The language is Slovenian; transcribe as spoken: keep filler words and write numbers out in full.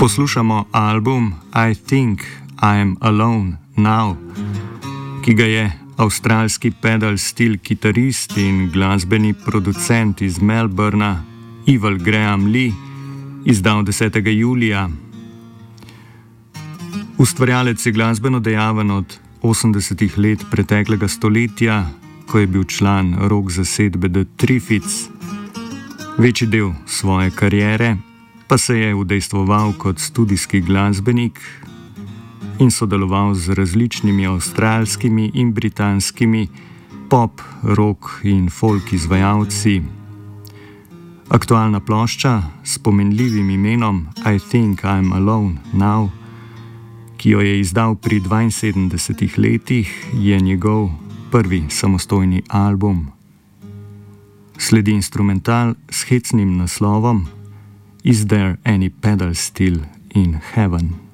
Poslušamo album I Think I'm Alone Now, ki ga je avstralski pedal steel kitarist in glasbeni producent iz Melbourna Evel Graham Lee izdal desetega julija. Ustvarjalec je glasbeno dejaven od osemdesetih let preteklega stoletja, ko je bil član rock zasedbe The Triffids. Večji del svoje kariere pa se je udejstvoval kot studijski glasbenik in sodeloval z različnimi avstralskimi in britanskimi pop, rock in folk izvajalci. Aktualna plošča s pomenljivim imenom I Think I'm Alone Now, ki jo je izdal pri dvainsedemdesetih letih, je njegov prvi samostojni album. Sledi instrumental s hecnim naslovom Is There Any Pedal Steel in Heaven?